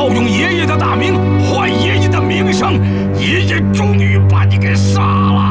盗用爷爷的大名，坏爷爷的名声，爷爷终于把你给杀了。